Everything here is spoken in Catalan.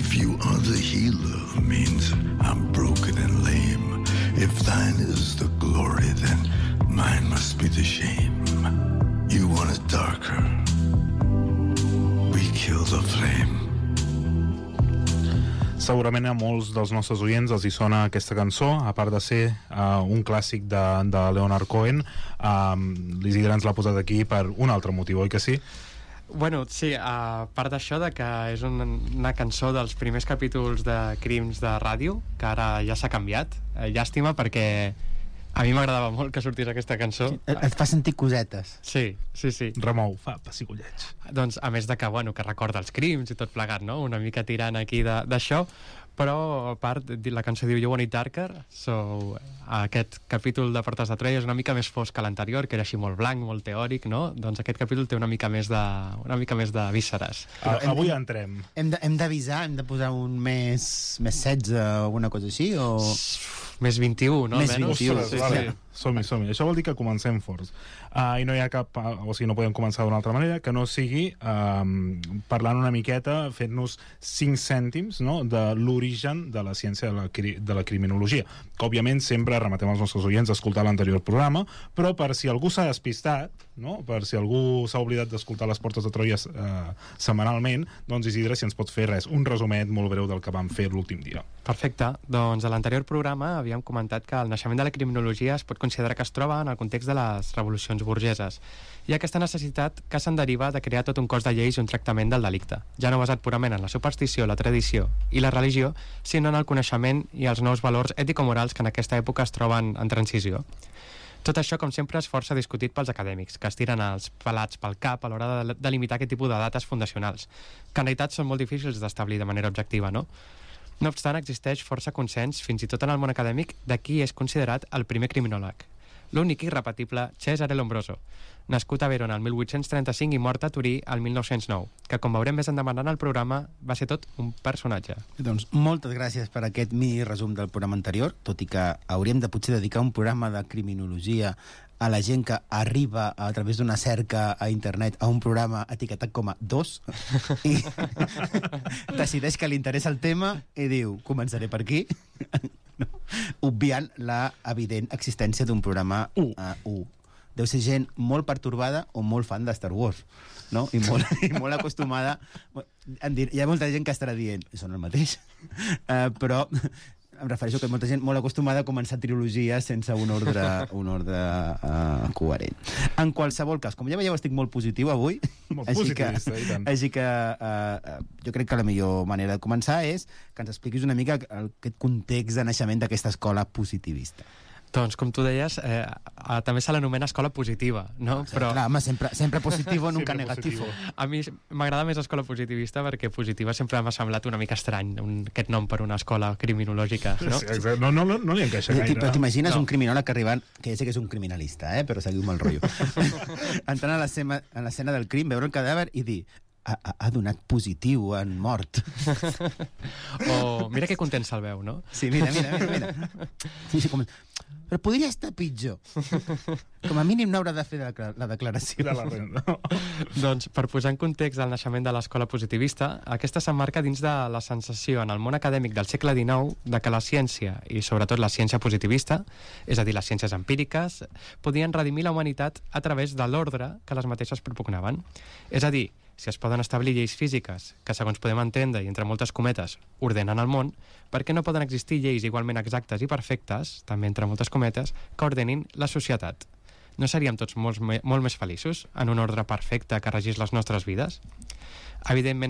If you are the healer, means I'm broken and lame. If thine is the glory, then mine must be the shame. You want it darker, we kill the flame. Segurament a molts dels nostres oients els hi sona aquesta cançó, a part de ser un clàssic de Leonard Cohen. L'Isidre ens l'ha posat aquí per un altre motiu, oi que sí? Bueno, sí, a part d'això de que és una cançó dels primers capítols de Crims de ràdio, que ara ja s'ha canviat. Llàstima, perquè a mi m'agradava molt que sortís aquesta cançó. Et fa sentir cosetes. Sí. Remou, fa pessigolleig. Doncs a més de que, bueno, que recorda els crims i tot plegat, no? Una mica tirant aquí d'això, però a part la cançó diu You Want It Darker, so aquest capítol de Portes de Troia és una mica més fosc que l'anterior, que era així molt blanc, molt teòric, no? Doncs aquest capítol té una mica més de vísceres. Avui entrem. Hem d'avisar, hem de posar un més 16 o alguna cosa així, o... Més 21, no? Més 21, sí. Vale. Som-hi. Això vol dir que comencem forts. I no hi ha cap... O sigui, no podem començar d'una altra manera que no sigui parlant una miqueta, fent-nos 5 cèntims, no?, de l'origen de la ciència de la criminologia. Que, òbviament, sempre rematem als nostres oients a escoltar l'anterior programa, però per si algú s'ha despistat, no?, per si algú s'ha oblidat d'escoltar les Portes de Troia setmanalment, doncs, Isidre, si ens pot fer un resumet molt breu del que vam fer l'últim dia. Perfecte. Doncs a l'anterior programa havíem comentat que el naixement de la criminologia es pot considerar que es troba en el context de les revolucions burgeses i aquesta necessitat que se'n deriva de crear tot un cos de lleis i un tractament del delicte, ja no basat purament en la superstició, la tradició i la religió, sinó en el coneixement i els nous valors ètico-morals que en aquesta època es troben en transició. Tot això, com sempre, és força discutit pels acadèmics, que es tiren els pelats pel cap a l'hora de delimitar aquest tipus de dates fundacionals, que en realitat són molt difícils d'establir de manera objectiva, no? No obstant, existeix força consens, fins i tot en el món acadèmic, de qui és considerat el primer criminòleg. L'únic i irrepetible Cesare Lombroso, nascut a Verona el 1835 i mort a Turí el 1909, que, com veurem més endavant en el programa, va ser tot un personatge. Doncs moltes gràcies per aquest mini resum del programa anterior, tot i que hauríem de potser dedicar un programa de criminologia a la gent que arriba a través d'una cerca a internet a un programa etiquetat com a 2 i decideix que li interessa el tema i diu, començaré per aquí, no, obviant la evident existència d'un programa 1. Deu ser gent molt pertorbada o molt fan de Star Wars, no? I molt acostumada. Hi ha molta gent que estarà dient, són el mateix, però em refereixo que molta gent molt acostumada a començar trilogies sense un ordre coherent. En qualsevol cas, com ja veieu, estic molt positiu avui, molt positivista, i tant. Així que jo crec que la millor manera de començar és que ens expliquis una mica aquest context de naixement d'aquesta escola positivista. Doncs, com tu deies, també se l'anomena escola positiva, no? Però clar, home, sempre positivo, nunca negativo. A mi m'agrada més escola positivista perquè positiva sempre m'ha semblat una mica estrany, aquest nom per una escola criminològica, no? Sí, exacte. No li encaixa gaire. Però t'imagines un criminòleg arribant, que ja sé que és un criminalista, però seguiu-me el rotllo. Entrant a l'escena del crim, veure el cadàver i dir ha donat positiu en mort. Mira que content se'l veu, no? Sí, mira. Sí, però podria estar pitjor. Com a mínim no haurà de fer la declaració de la renda. Doncs, per posar en context el naixement de l'escola positivista, aquesta s'emmarca dins de la sensació en el món acadèmic del segle XIX de que la ciència, i sobretot la ciència positivista, és a dir, les ciències empíriques, podien redimir la humanitat a través de l'ordre que les mateixes propugnaven. És a dir, si es poden establir lleis físiques que, segons podem entendre, i entre moltes cometes, ordenen el món, per què no poden existir lleis igualment exactes i perfectes, també entre moltes cometes, que ordenin la societat? No seríem tots molt més feliços en un ordre perfecte que regís les nostres vides? Evidentment,